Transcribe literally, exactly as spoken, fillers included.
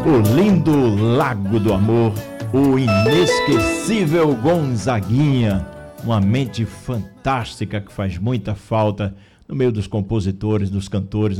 o lindo Lago do Amor, o inesquecível Gonzaguinha, uma mente fantástica que faz muita falta no meio dos compositores, dos cantores,